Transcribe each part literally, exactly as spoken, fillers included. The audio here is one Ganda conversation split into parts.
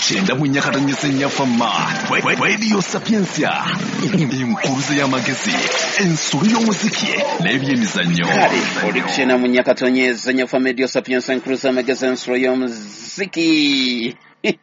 Chenda munyakatanyisa nyafama Radio Sapiensia Impuruze y'amagezi ensuru y'omuziki n'ebyemizannyo kale olikishena munyakatanyisa nyafama Radio Sapiensia impuruze y'amagezi ensuru y'omuziki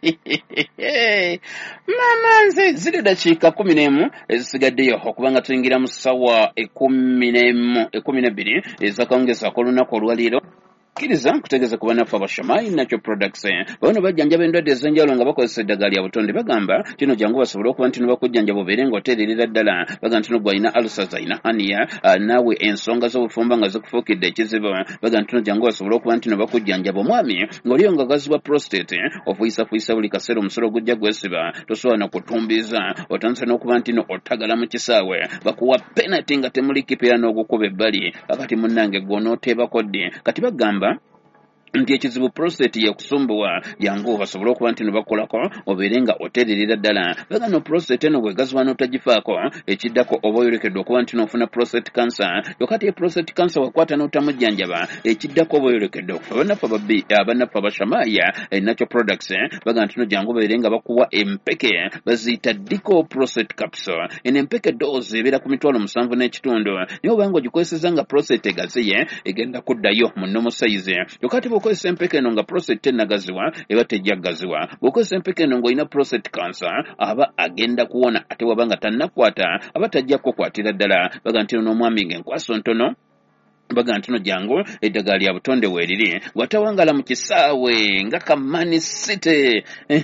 mama nze ziri dakiika kumi n'emu ezisigaddeyo okubanga tuyingira mu ssawa ekumi n'emu ekumi n'ebbiri ezakawungeeza k'olunaku olwaleero Kiriza kutegeza kuba naffe abashamayi Natural Products bano bajjanjaba endwadde ez'enjawulo nga bakozesa eddagala lya butonde bagamba kino jangu basobole okuba nti nibakujjanjaba obeere ng'oteererera ddala baga nti nogwe alina ulcers alina hernia naawe ensonga z'obufumba nga zikufuukidde ekizibu baga nti jangu basobole okuba nti nibakujjanjaba omwami ng'oliyo nga gaziba prostate ofuyisafuyisa buli kaseera omusolo gujja gwesiba tosobola na kutumbiza otandise n'okuba nti no otagala mu kisaawe bakuwa penalty nga temulikipira n'ogukuba ebbali kakati munnange gw'onooteebako ddi kati bagamba nti ekizibu prostate yakusumbuwa yangu basobole okuba nti nibakolako obeere nga oteererera ddala baga no prostate eno bwegaziba n'otagifaako ekiddako oba oyolekedde okuba nti n'ofuna prostate cancer yokati e prostate cancer wakwata n'otamujjanjaba ekiddako oba oyolekedde abanaffe ababbi abanaffe abashamaaya Natural Products baga nti no jangu obeere nga bakuwa empeke baziyita Dico prostate capsule eno empeke dose ebeera ku mitwalo musanvu n'ekitundu naye obanga ogikozeseza nga prostate egaziye egenda kuddayo mu nnomo size yokati bw'okozesa empeke eno nga prostate tennagaziwa eba tejjagaziwa bw'okozesa empeke eno ng'olina prostate cancer aba agenda kuwona ate waba nga tannakwata aba tajja kukwatira ddala baga nti n'omwami ng'enkwaso ntono baga nti no jangu eddagala lya butonde weeriri watawangala mu kisaawe nga Kamani City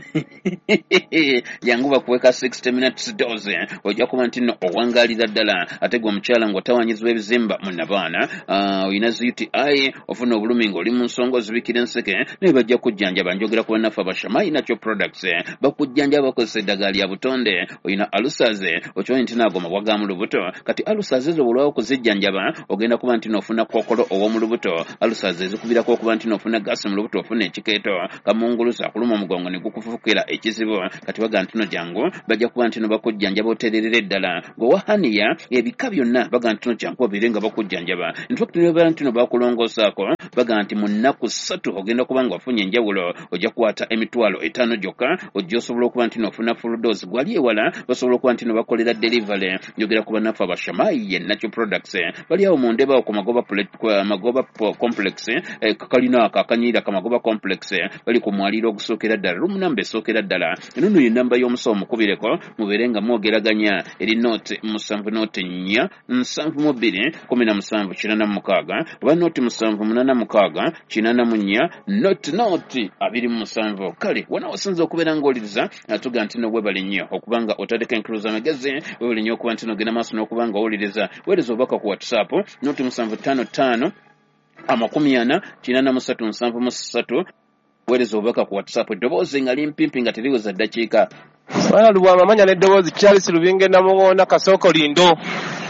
jangu bakuweka sixty minutes dose ojja kuba nti no owangalira ddala ate gwe omukyala ng'otawanyizibwa ebizimba mu nabaana olina zi U T I ofuna obulumi ng'oli mu nsonga ozibikira enseke naye bajja kujjanjaba njogera ku bannaffe abashamayi Natural Products bakujjanjaba bakozesa eddagala lya butonde olina ulcers okimanyi nti naago mabwa ga mu lubuto kati ulcers ezo bulwawo okuzijjanjaba ogenda kuba nti n'ofuna kokolo ow'omu lubuto ulcers ezikubirako okuba nti n'ofuna gasi mu lubuto ofuna ekikeeto kamungulusa akuluma omugongo ne gukufukira ekizibu kati baga nti no jangu bajja kuba nti no bakujjanjaba oteererera eddala ng'owa hernia ebika byonna baga nti no jangu obeere nga bakujjanjaba infact nibabeera nti no bakulongoosaako baga nti mu nnaku ssatu ogenda kuba nga wafunye enjawulo ojja kukwata emitwalo etaano gyokka ojja osobola okuba nti n'ofuna full dose gwali ewala basobola okuba nti no bakolera delivery njogera ku bannaffe abashamayi ye Natural Products bali awo mu ndebawo ku magoba kwa magoba complex eh, kalina akakanyira kamagoba complex bali ku mwaliro ogusookera ddala room number esookera ddala eno ye namba y'omusawo mukubireko mubeere nga mwogeraganya eri note musanvu note nnya nsanvu mu bbiri kumi na musanvu kinaana mu mukaaga oba note musanvu munaana mukaaga kinaana mu nnya note note abiri mu musanvu kale wona wasinza okubeera ng'owuliriza atuga nti no webale nnyo okubanga otadeko enkuluza amagezi webale nnyo okuba nti nogenda maaso n'okubanga owuliriza weereza obubaka ku WhatsApp note musanvu ttaano ttaano amakumi ana kinaana mu ssatu nsanvu mu ssatu weereza obubaka ku WhatsApp eddoboozi nga limpimpi nga teriweza ddakiika bana Lubwama amanya n'eddoboozi Charles Lubinge Namuŋoona Kasooko Lindo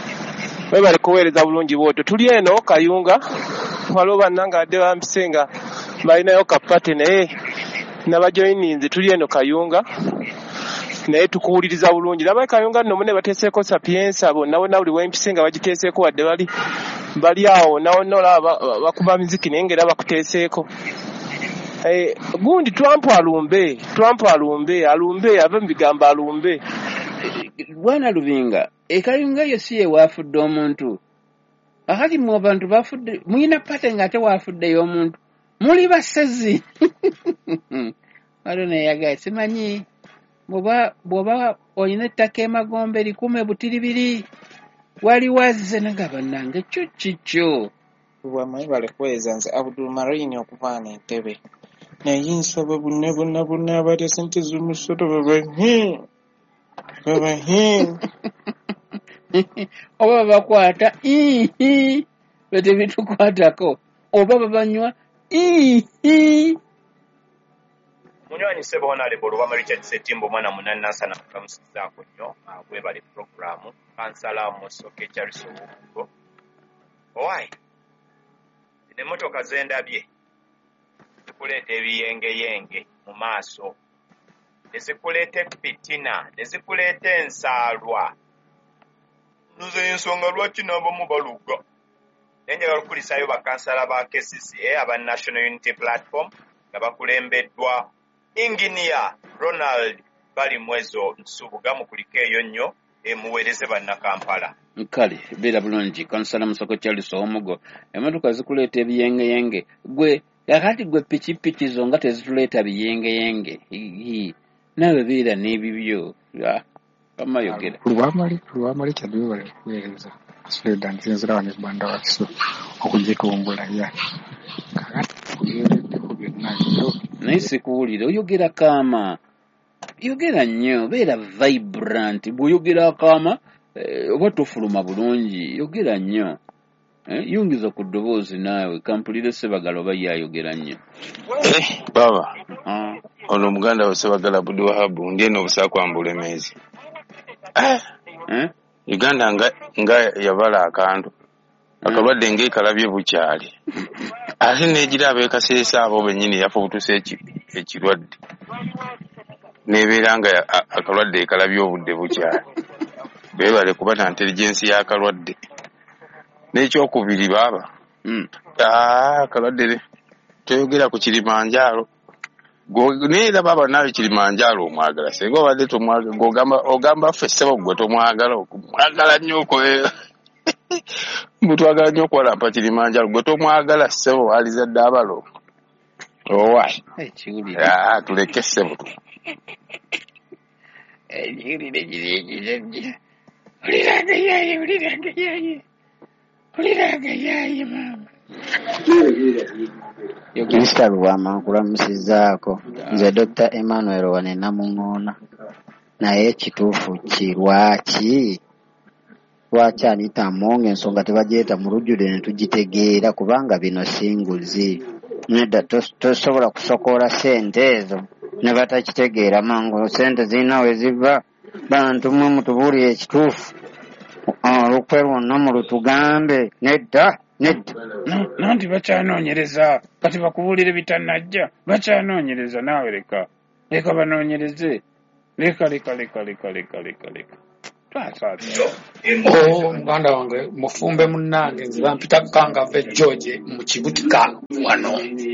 webale kuweereza bulungi bwotyo tuli eno Kayunga waliwo bannanga badde bampise nga balinayo kapate naye nabajoyininze tuli eno Kayunga naye tukuwuliriza bulungi nabaye Kayunga nno mune bateeseeko Sapiensa bonna bonna buli wempise nga bagiteeseeko wadde bali bali awo nawo nolaba bakuba miziki naye ngera bakuteeseeko eh gundi Trump alumbe Trump alumbe alumbe ave mu bigambo alumbe bwana Lubinga ekayunga yo si ewafudde omuntu akati mu abantu bafudde muyina pate nga ate wafuddeyo omuntu muli basezi alone yaga simanyi bwoba bwoba olina ettaka emagombe likume butiribiri wali wazze nagaba nange kyo kikyo bwamayi bale kweza nze Abdul Marini okuvaana entebe naye nsaba bonna bonna bonna abatya sente z'omusoto babahi babahi oba bakwata ihi bete bitukwatako oba babanywa ihi munywanyi sebo honorable Lubwama Richard Ssetimbo mwana munani nasana kamusizaako nnyo webale programu kansala Musoke Charles Obugo owaayi n'emmotoka zendabye zikuleeta ebiyengeyenge mu maaso nezikuleeta epitina nezikuleeta ensaalwa nuze ensonga lwaki n'abamu baluga naye njagala okukulisaayo bakansala ba K C C A aba National Unity Platform nga bakulembeddwa Engineer Ronald bali mwezo nsubuga mukulika eyo nnyo emuweereze bannakampala. Kale beera bulungi kansala Musoko Charles Omugo emmotoka zikuleeta ebiyengeyenge gwe yakati gwe pikipiki zo nga tezituleeta biyengeyenge nawe beera n'ebibyo amayogera lwamali lwamali kyadde bali kuweereza Sweden nzinzira wano ebbanda wakiso okugitumbula ya kakati kuyeredde ku byonna byo naye sikuwulire oyogera kaama yogera nnyo beera vibrant bw'oyogera akaama oba tofuluma bulungi yogera nnyo yungiza ku ddoboozi naawe kampulire Sebagala oba yayogera nnyo baba ono omuganda we Sebagala Abdul Wahab ndieno obusakwambula emezi Uganda nga nga yabala akantu akalwadde ng'ekalabye bukyali ate n'egira abeekaseesa abo bennyini yafa obutuse ekirwadde n'ebeera nga akalwadde ekalabye obudde bukyali beebale kuba na intelligence y'akalwadde n'ekyokubiri baaba akalwadde toyogera ku Kilimanjaro neera baaba nawe Kilimanjaro omwagala singa obadde tomwagala ogamba ffe ssebo gwe tomwagala okumwagala nnyo oko mutwagala nnyo okwalampa Kilimanjaro gwe tomwagala ssebo alizadde abalo owaayi tuleke ssebo ekiwulire kiri uliranga yaye uliranga yaye uliranga yaye mama Kristo Lwama nkulamusizaako nze Doctor Emmanuel wane Namuŋŋoona naye ekituufu ki lwaki lwaki Anita Among ensonga tebagyeta mu lujjudde ne tugitegeera kubanga bino singuzi nedda tosobola kusokoola ssente ezo ne batakitegeera mangu ssente zirina we ziva bantu mwe mutubuulire ekituufu olukwe lwonna mu lutugambe nedda nedda nanti bakyanoonyereza kati bakubuulire bitannajja bakyanoonyereza naawe leka leka banoonyereze leka leka leka leka leka leka leka oh muganda wange mufumbe munnange nze bampita Kangave George mu Kibutika wano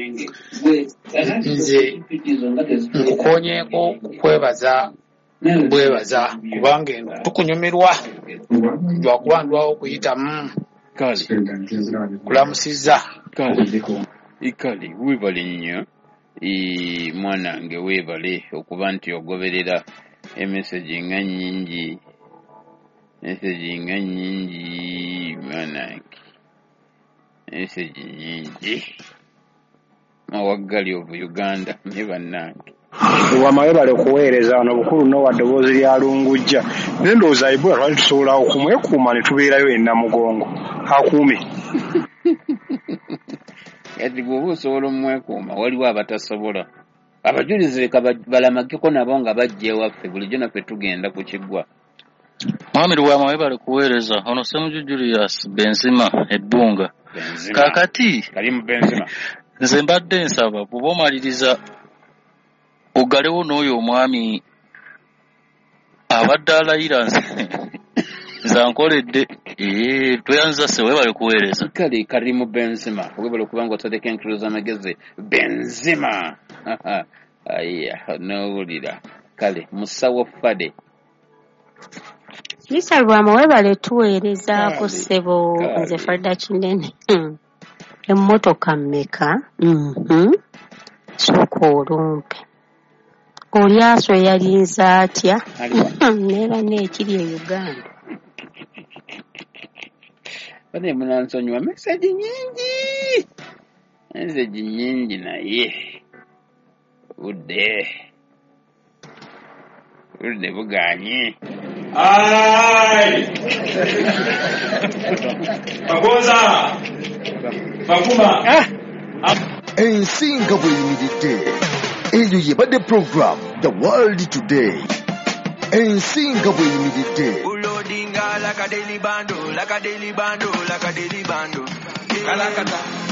nze nkukonyeeko kukwebaza bwebaza kubanga eno tukunyumirwa lwakuba ndwawo okuyitamu kulamusiza ikali weebale nnyo mwanange weebale okuba nti ogoberera emesagi nga nnyingi emesagi nga nnyingi mwanange emesagi nnyingi mawaggali ovu Uganda ne bannange Lwama bale kuweereza wano bukulu no wadde ddoboozi lya Lungujja naye ndowooza Ebola twali tusobola okumwekuuma ne tubeerayo e Namugongo akuume kati bw'oba osobola omwekuuma waliwo abatasobola abajulizi leka balamageko nabo nga bajja ewaffe bulijjo naffe tugenda ku kiggwa Mwami Lwama bale kuweereza ono Ssemujju Julius Benzima ebbunga kakati kalimu Benzima nze mbadde nsaba bw'oba omaliriza ogalewo n'oyo omwami abadde alayira nze ankoledde ee tweyanza se weebale kuweereza kale kalimu Benzima weebale okubanga otadeko enkiro z'amagezi Benzima aya n'owulira kale musawo Fade Lisa Lwama weebale tuweerezaako ssebo nze Farida Kinene emmotoka mmeka sooka olumpe oli aso yalinza atya neera n'ekiri e Uganda bane munansonyiwa meseji nyingi meseji nyingi naye budde budde buganye ai bagoza baguma ensinga bweyimiridde eyo yebadde program The World Today ensinga bweyimiridde ulodinga like a daily bando like a daily bando like a daily bando kalakata